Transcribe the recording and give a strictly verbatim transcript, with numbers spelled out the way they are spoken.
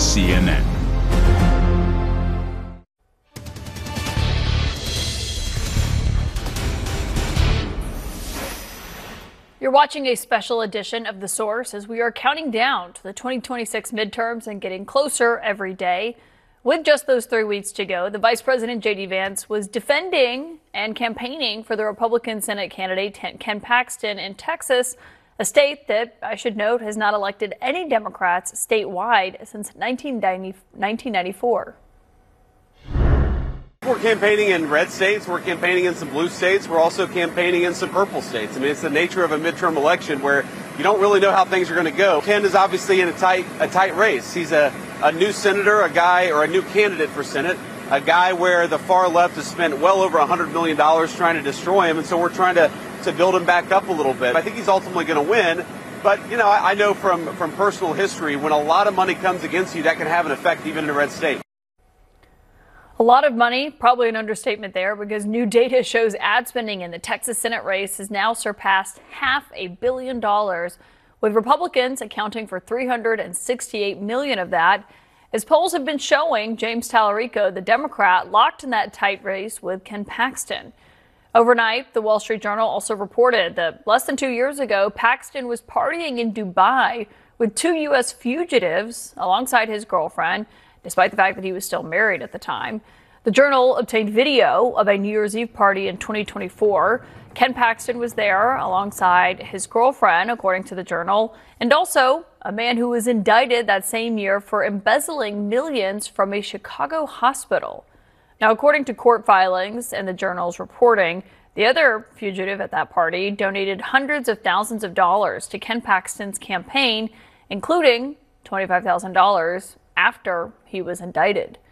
C N N. You're watching a special edition of The Source as we are counting down to the twenty twenty-six midterms and getting closer every day. With just those three weeks to go, the Vice President J D Vance was defending and campaigning for the Republican Senate candidate Ken Paxton in Texas, a state that, I should note, has not elected any Democrats statewide since nineteen ninety-four. We're campaigning in red states, we're campaigning in some blue states, we're also campaigning in some purple states. I mean, it's the nature of a midterm election where you don't really know how things are going to go. Ken is obviously in a tight a tight race. He's a, a new senator, a guy or a new candidate for Senate, a guy where the far left has spent well over one hundred million dollars trying to destroy him, and so we're trying to, to build him back up a little bit. I think he's ultimately going to win, but, you know, I, I know from, from personal history, when a lot of money comes against you, that can have an effect even in a red state. A lot of money, probably an understatement there, because new data shows ad spending in the Texas Senate race has now surpassed half a billion dollars, with Republicans accounting for three hundred sixty-eight million of that. As polls have been showing, James Tallarico, the Democrat, locked in that tight race with Ken Paxton. Overnight, the Wall Street Journal also reported that less than two years ago, Paxton was partying in Dubai with two U S fugitives alongside his girlfriend, despite the fact that he was still married at the time. The Journal obtained video of a New Year's Eve party in twenty twenty-four. Ken Paxton was there alongside his girlfriend, according to the Journal, and also a man who was indicted that same year for embezzling millions from a Chicago hospital. Now, according to court filings and the Journal's reporting, the other fugitive at that party donated hundreds of thousands of dollars to Ken Paxton's campaign, including twenty-five thousand dollars after he was indicted.